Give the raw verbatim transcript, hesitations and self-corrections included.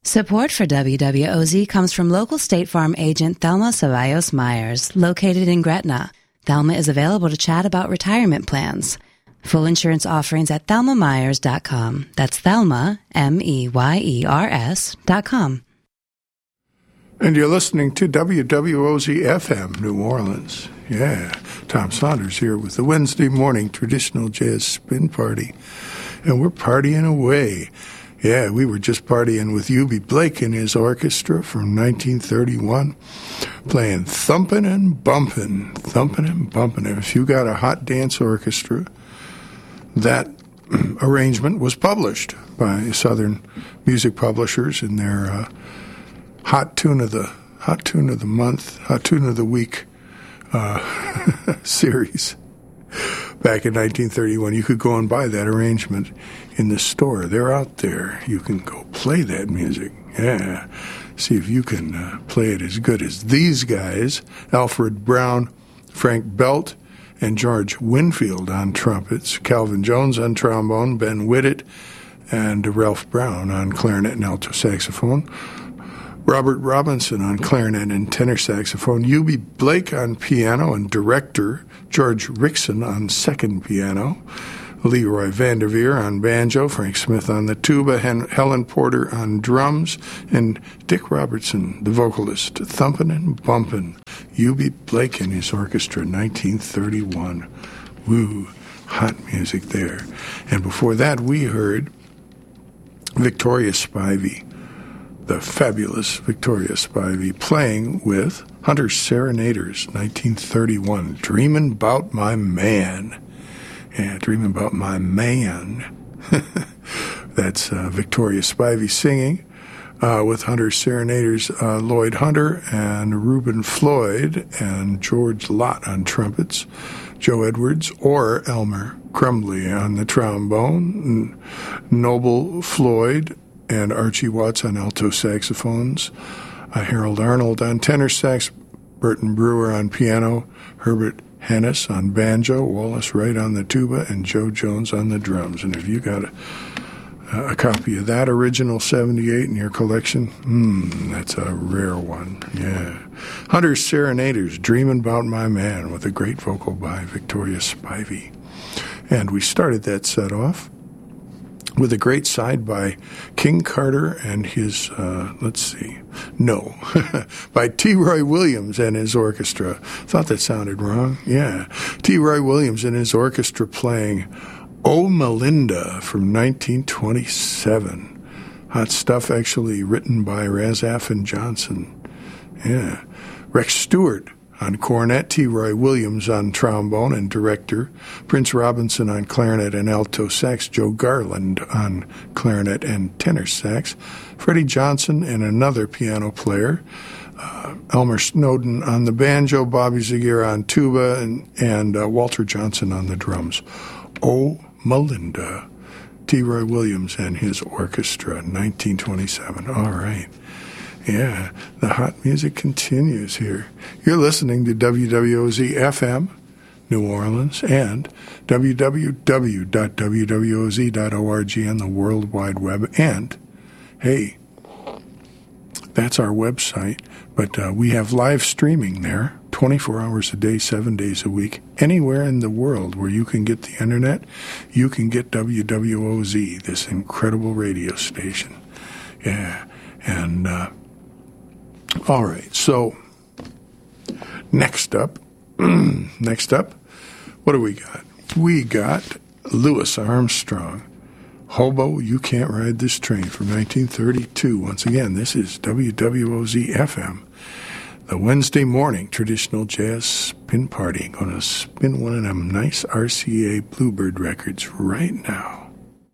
Support for W W O Z comes from local State Farm agent Thelma Ceballos Myers, located in Gretna. Thelma is available to chat about retirement plans. Full insurance offerings at thelma myers dot com. That's Thelma, M E Y E R S dot com. And you're listening to W W O Z F M, New Orleans. Yeah, Tom Saunders here with the Wednesday morning traditional jazz spin party. And we're partying away. Yeah, we were just partying with Eubie Blake and his orchestra from nineteen thirty-one, playing Thumpin' and Bumpin', Thumpin' and Bumpin'. If you got a hot dance orchestra, that arrangement was published by Southern music publishers in their uh, Hot Tune of the Hot Tune of the Month, Hot Tune of the Week uh, series. Back in nineteen thirty-one, you could go and buy that arrangement in the store. They're out there. You can go play that music. Yeah. See if you can uh, play it as good as these guys, Alfred Brown, Frank Belt, and George Winfield on trumpets, Calvin Jones on trombone, Ben Whittet, and Ralph Brown on clarinet and alto saxophone, Robert Robinson on clarinet and tenor saxophone, Eubie Blake on piano, and director George Rickson on second piano, Leroy Vanderveer on banjo, Frank Smith on the tuba, Helen Porter on drums, and Dick Robertson, the vocalist, thumpin' and bumpin'. Eubie Blake and his orchestra, nineteen thirty-one. Woo, hot music there. And before that, we heard Victoria Spivey, the fabulous Victoria Spivey, playing with Hunter Serenaders, nineteen thirty-one, Dreamin' 'Bout My Man. Yeah, Dreamin' 'Bout My Man. That's uh, Victoria Spivey singing uh, with Hunter Serenaders, uh, Lloyd Hunter and Reuben Floyd and George Lott on trumpets, Joe Edwards or Elmer Crumbly on the trombone, Noble Floyd and Archie Watts on alto saxophones, uh, Harold Arnold on tenor sax, Burton Brewer on piano, Herbert Hannes on banjo, Wallace Wright on the tuba, and Joe Jones on the drums. And if you got a, a copy of that original seventy-eight in your collection, hmm, that's a rare one. Yeah. Hunter Serenaders, Dreamin' 'Bout My Man, with a great vocal by Victoria Spivey. And we started that set off with a great side by King Carter and his, uh, let's see, no, by T. Roy Williams and his orchestra. Thought that sounded wrong. Yeah. T. Roy Williams and his orchestra playing Oh Melinda from nineteen twenty-seven. Hot stuff, actually written by Razaf and Johnson. Yeah. Rex Stewart on cornet, T. Roy Williams on trombone and director, Prince Robinson on clarinet and alto sax, Joe Garland on clarinet and tenor sax, Freddie Johnson and another piano player, uh, Elmer Snowden on the banjo, Bobby Zagira on tuba, and, and uh, Walter Johnson on the drums. Oh, Melinda, T. Roy Williams and his orchestra, nineteen twenty-seven. All right. Yeah, the hot music continues here. You're listening to W W O Z F M, New Orleans, and w w w dot w w o z dot org on the World Wide Web. And, hey, that's our website, but uh, we have live streaming there, twenty-four hours a day, seven days a week. Anywhere in the world where you can get the internet, you can get W W O Z, this incredible radio station. Yeah, and... Uh, All right, so next up, next up, what do we got? We got Louis Armstrong, Hobo, You Can't Ride This Train from nineteen thirty-two. Once again, this is W W O Z F M, the Wednesday morning traditional jazz spin party. Going to spin one of them nice R C A Bluebird records right now.